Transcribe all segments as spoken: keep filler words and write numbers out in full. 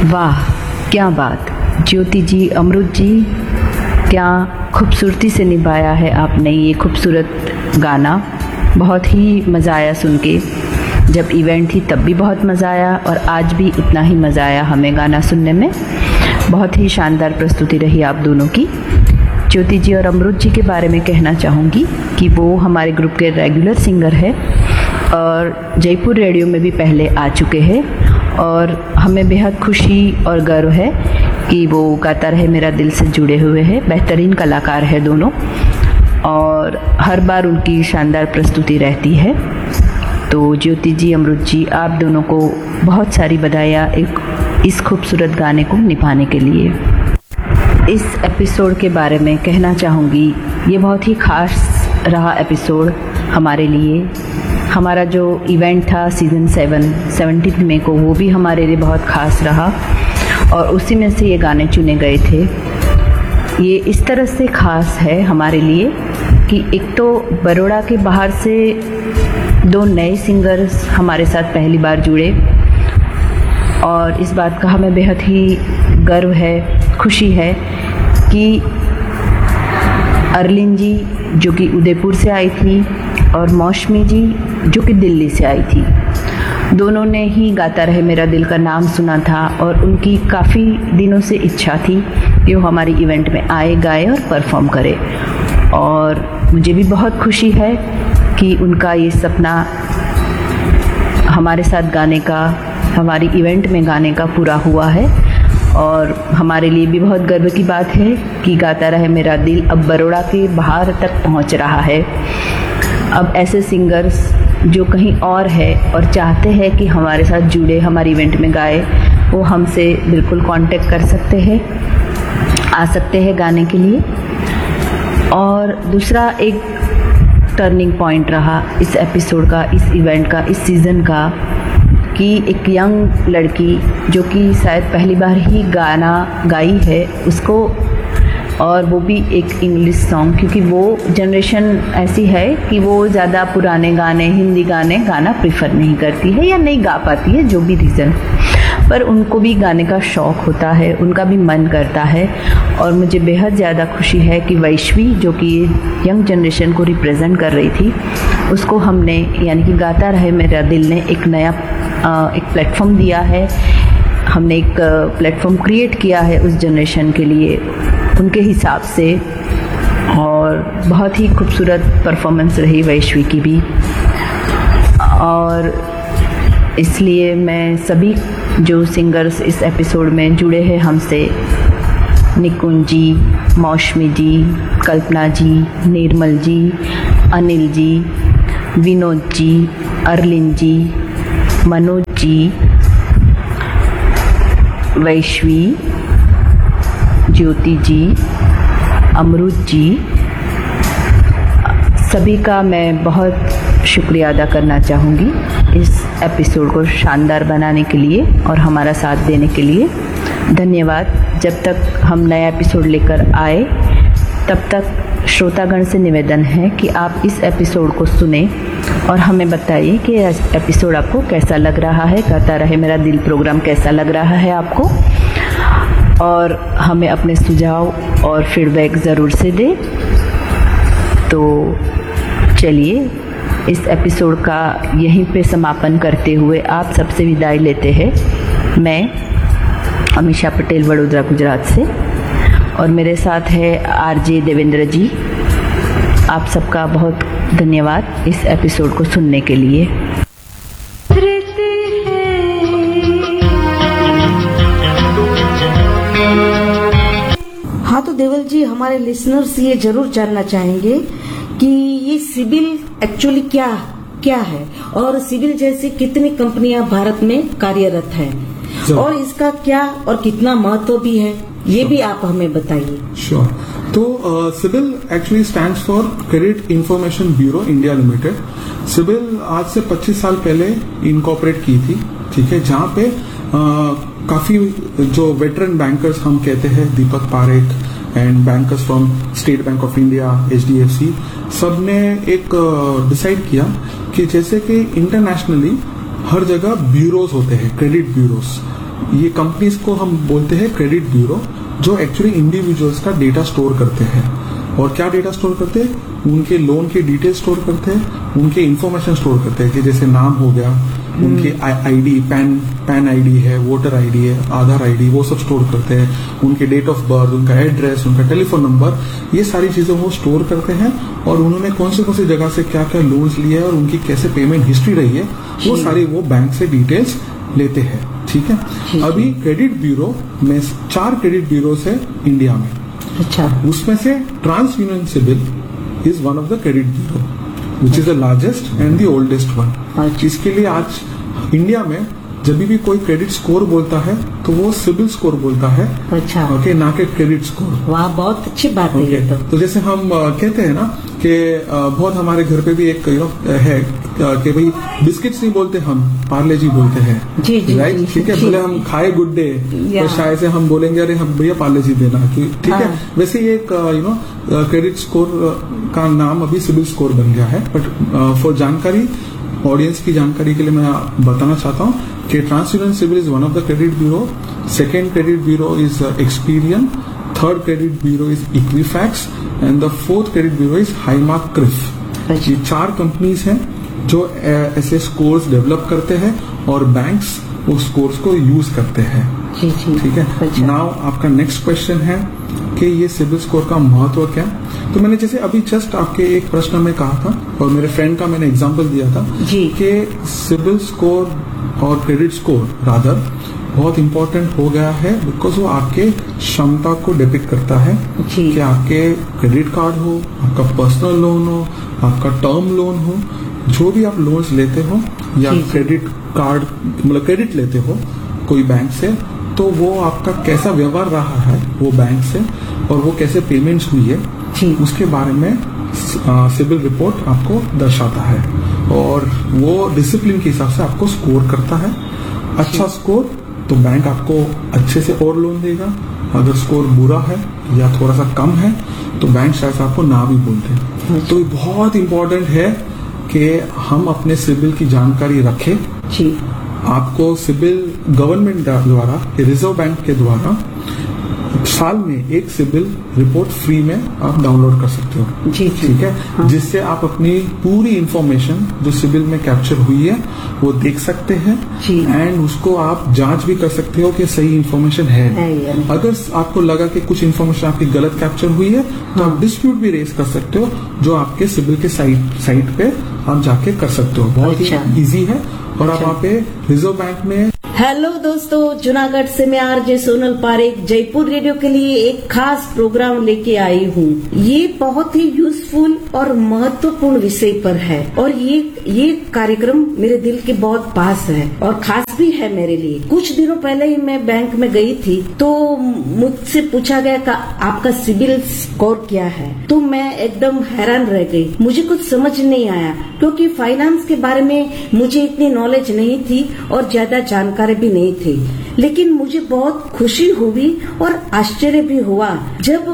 वाह क्या बात, ज्योति जी, अमृत जी, क्या खूबसूरती से निभाया है आपने ये खूबसूरत गाना। बहुत ही मज़ा आया सुन के। जब इवेंट थी तब भी बहुत मज़ा आया और आज भी उतना ही मज़ा आया हमें गाना सुनने में। बहुत ही शानदार प्रस्तुति रही आप दोनों की। ज्योति जी और अमृत जी के बारे में कहना चाहूँगी कि वो हमारे ग्रुप के रेगुलर सिंगर है और जयपुर रेडियो में भी पहले आ चुके हैं और हमें बेहद खुशी और गर्व है कि वो गाता रहे मेरा दिल से जुड़े हुए हैं। बेहतरीन कलाकार है दोनों और हर बार उनकी शानदार प्रस्तुति रहती है। तो ज्योति जी, अमृत जी, आप दोनों को बहुत सारी बधाइयाँ एक इस खूबसूरत गाने को निभाने के लिए। इस एपिसोड के बारे में कहना चाहूँगी, ये बहुत ही खास रहा एपिसोड हमारे लिए। हमारा जो इवेंट था सीज़न सेवन सेवनटीन मई को, वो भी हमारे लिए बहुत ख़ास रहा और उसी में से ये गाने चुने गए थे। ये इस तरह से ख़ास है हमारे लिए कि एक तो बड़ौदा के बाहर से दो नए सिंगर्स हमारे साथ पहली बार जुड़े और इस बात का हमें बेहद ही गर्व है, खुशी है कि अर्लिन जी जो कि उदयपुर से आई थी और मौसमी जी जो कि दिल्ली से आई थी, दोनों ने ही गाता रहे मेरा दिल का नाम सुना था और उनकी काफ़ी दिनों से इच्छा थी कि वो हमारी इवेंट में आए, गाए और परफॉर्म करे। और मुझे भी बहुत खुशी है कि उनका ये सपना हमारे साथ गाने का, हमारी इवेंट में गाने का पूरा हुआ है और हमारे लिए भी बहुत गर्व की बात है कि गाता रहे मेरा दिल अब बड़ौदा के बाहर तक पहुंच रहा है। अब ऐसे सिंगर्स जो कहीं और है और चाहते हैं कि हमारे साथ जुड़े, हमारे इवेंट में गाए, वो हमसे बिल्कुल कांटेक्ट कर सकते हैं, आ सकते हैं गाने के लिए। और दूसरा एक टर्निंग पॉइंट रहा इस एपिसोड का, इस इवेंट का, इस सीज़न का, कि एक यंग लड़की जो कि शायद पहली बार ही गाना गाई है उसको, और वो भी एक इंग्लिश सॉन्ग, क्योंकि वो जनरेशन ऐसी है कि वो ज़्यादा पुराने गाने, हिंदी गाने गाना प्रेफर नहीं करती है या नहीं गा पाती है, जो भी रीज़न, पर उनको भी गाने का शौक़ होता है, उनका भी मन करता है। और मुझे बेहद ज़्यादा खुशी है कि वैश्वी जो कि यंग जनरेशन को रिप्रेजेंट कर रही थी, उसको हमने यानी कि गाता रहे मेरा दिल ने एक नया एक प्लेटफॉर्म दिया है। हमने एक प्लेटफॉर्म क्रिएट किया है उस जनरेशन के लिए उनके हिसाब से और बहुत ही खूबसूरत परफॉर्मेंस रही वैश्वी की भी। और इसलिए मैं सभी जो सिंगर्स इस एपिसोड में जुड़े हैं हमसे, निकुंज जी, मौसमी जी, कल्पना जी, निर्मल जी, अनिल जी, विनोद जी, अर्लिन जी, मनोज जी, वैश्वी, ज्योति जी, अमृत जी, सभी का मैं बहुत शुक्रिया अदा करना चाहूँगी इस एपिसोड को शानदार बनाने के लिए और हमारा साथ देने के लिए। धन्यवाद। जब तक हम नया एपिसोड लेकर आए तब तक श्रोतागण से निवेदन है कि आप इस एपिसोड को सुने और हमें बताइए कि एपिसोड आपको कैसा लग रहा है। गाता रहे मेरा दिल प्रोग्राम कैसा लग रहा है आपको, और हमें अपने सुझाव और फीडबैक ज़रूर से दें। तो चलिए इस एपिसोड का यहीं पे समापन करते हुए आप सबसे विदाई लेते हैं। मैं अमीषा पटेल, वडोदरा, गुजरात से, और मेरे साथ है आरजे देवेंद्र जी। आप सबका बहुत धन्यवाद इस एपिसोड को सुनने के लिए। हाँ, तो देवल जी, हमारे लिसनर्स ये जरूर जानना चाहेंगे कि ये सिबिल एक्चुअली क्या क्या है और सिबिल जैसी कितनी कंपनियां भारत में कार्यरत हैं और इसका क्या और कितना महत्व भी है, ये भी आप हमें बताइए। श्योर। तो CIBIL actually stands for credit information bureau India limited. CIBIL आज से पच्चीस साल पहले इनकॉर्पोरेट की थी, ठीक है, जहाँ पे uh, काफी जो वेटरन बैंकर्स हम कहते हैं, Deepak Parekh and bankers from state bank of India, H D F C, सब ने एक डिसाइड uh, किया कि जैसे कि इंटरनेशनली हर जगह ब्यूरोज होते हैं, क्रेडिट ब्यूरोज, ये कंपनीज को हम बोलते हैं क्रेडिट ब्यूरो, जो एक्चुअली इंडिविजुअल्स का डेटा स्टोर करते हैं। और क्या डेटा स्टोर करते हैं? उनके लोन के डिटेल स्टोर करते हैं, उनके इंफॉर्मेशन स्टोर करते हैं कि जैसे नाम हो गया, उनके आईडी, पैन पैन आईडी है, वोटर आईडी है, आधार आईडी, वो सब स्टोर करते हैं, उनके डेट ऑफ बर्थ, उनका एड्रेस, उनका टेलीफोन नंबर, ये सारी चीजें वो स्टोर करते हैं। और उन्होंने कौन से कौन सी जगह से क्या क्या लोन्स लिए हैं और उनकी कैसे पेमेंट हिस्ट्री रही है, वो सारी वो बैंक से डिटेल्स लेते हैं। ठीक है, अभी क्रेडिट ब्यूरो में चार क्रेडिट ब्यूरोज है इंडिया में। अच्छा, उसमें से trans union CIBIL is one of the credit bureau which is the largest and the oldest one. इसके लिए आज इंडिया में जब भी कोई क्रेडिट स्कोर बोलता है तो वो सिबिल स्कोर बोलता है। अच्छा, ओके, ना कि क्रेडिट स्कोर। वाह, बहुत अच्छी बात है ये तो। तो जैसे हम कहते हैं ना कि बहुत हमारे घर पे भी एक यू नो है कि भाई बिस्किट्स नहीं बोलते हम, पार्ले जी बोलते हैं। जी जी, राइट, ठीक है। भले हम खाए गुड डे तो शायद से हम बोलेंगे अरे हम भैया पार्ले जी देना, ठीक है। वैसे ये एक यू नो क्रेडिट स्कोर का नाम अभी सिबिल स्कोर बन गया है। बट फॉर जानकारी, ऑडियंस की जानकारी के लिए मैं बताना चाहता हूँ कि trans union CIBIL is one of the credit bureau, second credit bureau is Experian, third credit bureau is Equifax and the fourth credit bureau is High Mark Cliff. ये चार कंपनीज हैं जो ऐसे स्कोर्स डेवलप करते हैं और बैंक्स वो scores को यूज करते हैं। जी जी, ठीक है। नाउ आपका नेक्स्ट क्वेश्चन है कि ये सिबिल स्कोर का महत्व क्या? तो मैंने जैसे अभी जस्ट आपके एक प्रश्न में कहा था और मेरे फ्रेंड का मैंने एग्जांपल दिया था कि सिबिल स्कोर और क्रेडिट स्कोर रादर बहुत इंपॉर्टेंट हो गया है बिकॉज वो आपके क्षमता को डिपिक्ट करता है कि आपके क्रेडिट कार्ड हो, आपका पर्सनल लोन हो, आपका टर्म लोन हो, जो भी आप लोन्स लेते हो या क्रेडिट कार्ड मतलब क्रेडिट लेते हो कोई बैंक से, तो वो आपका कैसा व्यवहार रहा है वो बैंक से और वो कैसे पेमेंट्स हुई है, उसके बारे में सिबिल रिपोर्ट आपको दर्शाता है। और वो डिसिप्लिन के हिसाब से आपको स्कोर करता है। अच्छा स्कोर तो बैंक आपको अच्छे से और लोन देगा, अगर स्कोर बुरा है या थोड़ा सा कम है तो बैंक शायद आपको ना भी बोल दे। तो बहुत इंपॉर्टेंट है कि हम अपने सिबिल की जानकारी रखें। जी, आपको सिबिल गवर्नमेंट द्वारा, रिजर्व बैंक के द्वारा साल में एक सिबिल रिपोर्ट फ्री में आप डाउनलोड कर सकते हो। जी, ठीक है। हाँ। जिससे आप अपनी पूरी इंफॉर्मेशन जो सिबिल में कैप्चर हुई है वो देख सकते हैं एंड उसको आप जांच भी कर सकते हो कि सही इंफॉर्मेशन है, है अगर आपको लगा कि कुछ इंफॉर्मेशन आपकी गलत कैप्चर हुई है तो हाँ। आप डिस्प्यूट भी रेज कर सकते हो, जो आपके सिबिल के साइट साइट पे आप जाके कर सकते हो। बहुत ही इजी है और आप वहाँ पे रिजर्व बैंक में। हेलो दोस्तों, जूनागढ़ से मैं आरजे सोनल पारेख जयपुर रेडियो के लिए एक खास प्रोग्राम लेके आई हूँ। ये बहुत ही यूजफुल और महत्वपूर्ण विषय पर है और ये ये कार्यक्रम मेरे दिल के बहुत पास है और खास भी है मेरे लिए। कुछ दिनों पहले ही मैं बैंक में गई थी तो मुझसे पूछा गया कि आपका सिबिल स्कोर क्या है, तो मैं एकदम हैरान रह गई। मुझे कुछ समझ नहीं आया क्योंकि फाइनेंस के बारे में मुझे इतनी नॉलेज नहीं थी और ज्यादा जानकारी भी नहीं थी। लेकिन मुझे बहुत खुशी हुई और आश्चर्य भी हुआ जब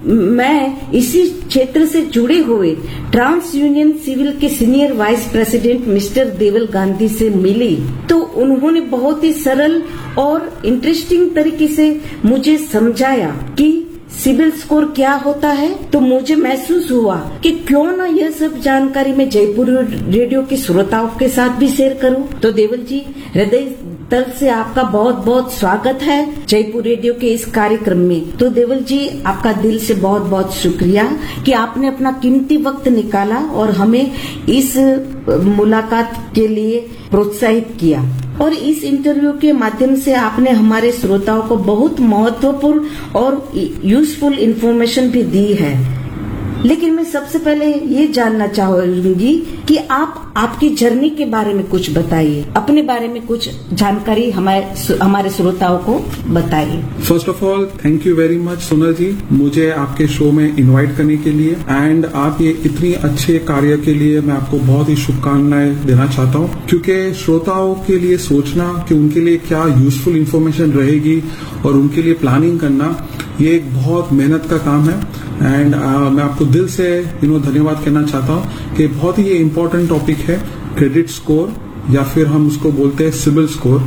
मैं इसी क्षेत्र से जुड़े हुए ट्रांस यूनियन सिविल के सीनियर वाइस प्रेसिडेंट मिस्टर देवल गांधी से मिली। तो उन्होंने बहुत ही सरल और इंटरेस्टिंग तरीके से मुझे समझाया कि सिबिल स्कोर क्या होता है। तो मुझे महसूस हुआ कि क्यों ना यह सब जानकारी मैं जयपुर रेडियो के श्रोताओं के साथ भी शेयर करूं। तो देवल जी, हृदय तल से आपका बहुत बहुत स्वागत है जयपुर रेडियो के इस कार्यक्रम में। तो देवल जी, आपका दिल से बहुत बहुत शुक्रिया कि आपने अपना कीमती वक्त निकाला और हमें इस मुलाकात के लिए प्रोत्साहित किया और इस इंटरव्यू के माध्यम से आपने हमारे श्रोताओं को बहुत महत्वपूर्ण और यूजफुल इन्फॉर्मेशन भी दी है। लेकिन मैं सबसे पहले ये जानना चाहूंगी कि आप आपकी जर्नी के बारे में कुछ बताइए, अपने बारे में कुछ जानकारी हमारे हमारे श्रोताओं को बताइए। First of all thank you very much Sonal जी, मुझे आपके शो में इनवाइट करने के लिए एंड आप ये इतनी अच्छे कार्य के लिए मैं आपको बहुत ही शुभकामनाएं देना चाहता हूँ, क्योंकि श्रोताओं के लिए सोचना कि उनके लिए क्या यूजफुल इंफॉर्मेशन रहेगी और उनके लिए प्लानिंग करना, ये एक बहुत मेहनत का काम है एंड uh, मैं आपको दिल से यू नो धन्यवाद कहना चाहता हूँ कि बहुत ही ये इम्पोर्टेंट टॉपिक है क्रेडिट स्कोर या फिर हम उसको बोलते हैं सिबिल स्कोर।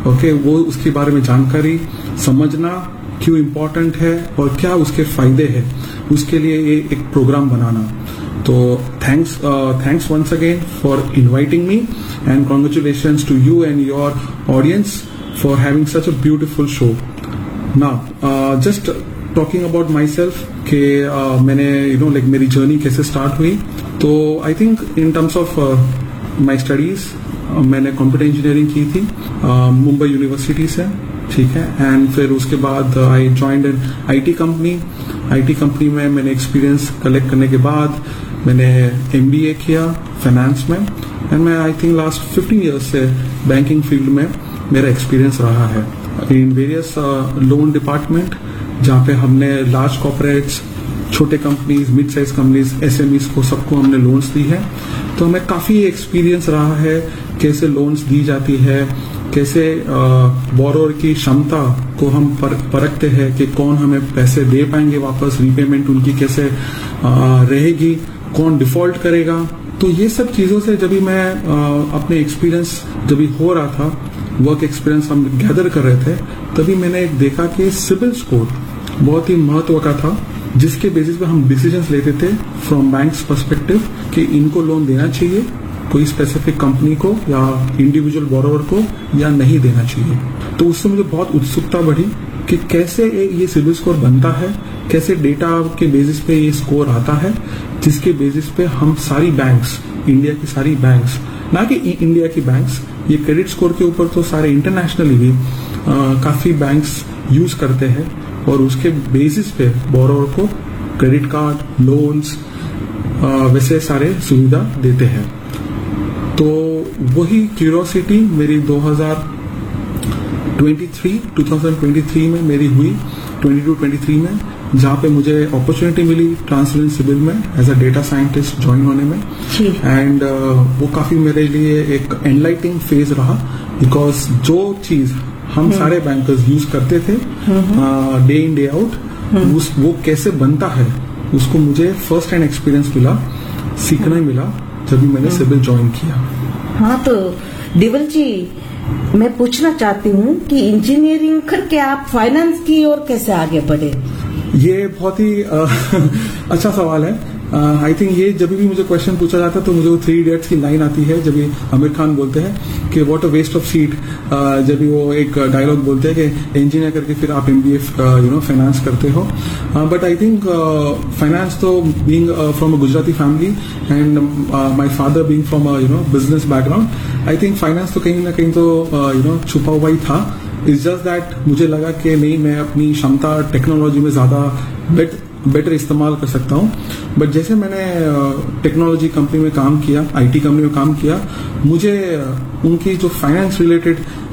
ओके, वो उसके बारे में जानकारी समझना क्यों इम्पोर्टेंट है और क्या उसके फायदे हैं, उसके लिए ये एक प्रोग्राम बनाना। तो thanks thanks once again for inviting me and congratulations to you and your audience for having such a beautiful show. Now just talking about my self कि uh, मैंने यू नो लाइक मेरी journey कैसे start हुई। तो I think in terms of my studies मैंने computer engineering की थी Mumbai uh, university से, ठीक है। एंड फिर उसके बाद आई joined an IT company. IT company में मैंने एक्सपीरियंस कलेक्ट करने के बाद मैंने एमबीए किया फाइनेंस में, एंड मैं I think last fifteen years से बैंकिंग फील्ड में मेरा एक्सपीरियंस रहा है इन वेरियस लोन डिपार्टमेंट, जहाँ पे हमने लार्ज कॉर्पोरेट्स, छोटे companies, mid size companies, SMEs को सबको हमने लोन्स दी है। तो हमें काफी एक्सपीरियंस रहा है कैसे लोन्स दी जाती है, कैसे बोरोवर की क्षमता को हम पर, परखते हैं कि कौन हमें पैसे दे पाएंगे वापस, रीपेमेंट उनकी कैसे आ, रहेगी, कौन डिफॉल्ट करेगा। तो ये सब चीजों से जब भी मैं आ, अपने एक्सपीरियंस जब भी हो रहा था, वर्क एक्सपीरियंस हम गैदर कर रहे थे, तभी मैंने देखा कि सिबिल स्कोर बहुत ही महत्व का था, जिसके बेसिस पे हम डिसीजंस लेते थे फ्रॉम बैंक्स पर्सपेक्टिव कि इनको लोन देना चाहिए कोई स्पेसिफिक कंपनी को या इंडिविजुअल बोरोवर को, या नहीं देना चाहिए। तो उससे मुझे बहुत उत्सुकता बढ़ी कि कैसे ये सिबिल स्कोर बनता है, कैसे डेटा के बेसिस पे ये स्कोर आता है, जिसके बेसिस पे हम सारी बैंक्स, इंडिया की सारी बैंक्स, ना कि इंडिया की बैंक्स, ये क्रेडिट स्कोर के ऊपर तो सारे इंटरनेशनली भी आ, काफी बैंक्स यूज करते हैं, और उसके बेसिस पे बोरोवर को क्रेडिट कार्ड, लोन्स, वैसे सारे सुविधा देते हैं। तो वही क्यूरियोसिटी मेरी दो हज़ार तेईस में मेरी हुई, बाईस तेईस में, जहाँ पे मुझे अपॉर्चुनिटी मिली ट्रांसलेंट सिबिल में as a data scientist join होने में। एंड uh, वो काफी मेरे लिए एक एनलाइटिंग फेज रहा, बिकॉज जो चीज हम सारे बैंकर्स यूज करते थे डे इन डे आउट, उस वो कैसे बनता है उसको मुझे फर्स्ट हैंड एक्सपीरियंस मिला, सीखना मिला जब भी मैंने सिबिल ज्वाइन किया। हाँ, तो डिवल जी, मैं पूछना चाहती हूँ कि इंजीनियरिंग करके आप फाइनेंस की ओर कैसे आगे बढ़े? ये बहुत ही आ, अच्छा सवाल है। आई थिंक ये जब भी मुझे क्वेश्चन पूछा जाता है तो मुझे वो थ्री इडियट्स की लाइन आती है, जब भी आमिर खान बोलते हैं कि what a waste of seat, जब भी वो एक डायलॉग बोलते हैं कि इंजीनियर करके फिर आप एमबीए यू नो फाइनेंस करते हो। बट आई थिंक फाइनेंस तो being from a Gujarati family and my father being from a you know business background, I think finance तो कहीं ना कहीं तो यू नो छुपा हुआ ही था। इट्स जस्ट दैट मुझे लगा कि नहीं, मैं अपनी क्षमता टेक्नोलॉजी में ज्यादा बेट बेटर इस्तेमाल कर सकता हूँ। बट जैसे मैंने टेक्नोलॉजी कंपनी में काम किया, आईटी कंपनी में काम किया, मुझे उनकी जो फाइनेंस रिलेटेड